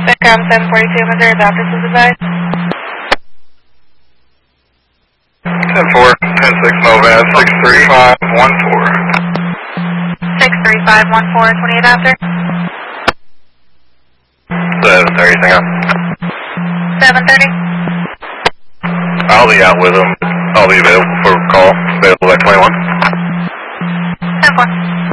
Centcom 742, Missouri Baptist is advised. 10-4, 10-6, Movan, 63514. 63514, 28 after. 730, anything else? 730. I'll be out with them. I'll be available for a call. Available at 21. 10-4.